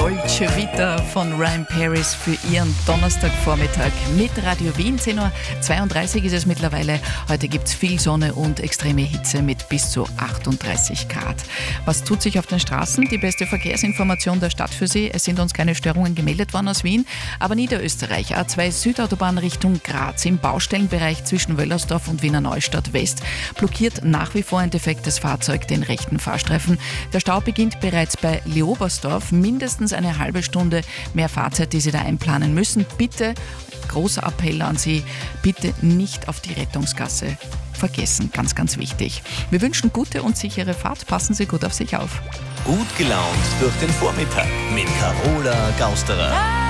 Dolce Vita von Ryan Paris für Ihren Donnerstagvormittag mit Radio Wien. 10.32 Uhr ist es mittlerweile. Heute gibt es viel Sonne und extreme Hitze mit bis zu 38 Grad. Was tut sich auf den Straßen? Die beste Verkehrsinformation der Stadt für Sie. Es sind uns keine Störungen gemeldet worden aus Wien. Aber Niederösterreich, A2 Südautobahn Richtung Graz im Baustellenbereich zwischen Wöllersdorf und Wiener Neustadt West blockiert nach wie vor ein defektes Fahrzeug den rechten Fahrstreifen. Der Stau beginnt bereits bei Leobersdorf. Mindestens eine halbe Stunde mehr Fahrzeit, die Sie da einplanen müssen. Bitte, großer Appell an Sie, bitte nicht auf die Rettungsgasse vergessen. Ganz, ganz wichtig. Wir wünschen gute und sichere Fahrt. Passen Sie gut auf sich auf. Gut gelaunt durch den Vormittag mit Carola Gausterer.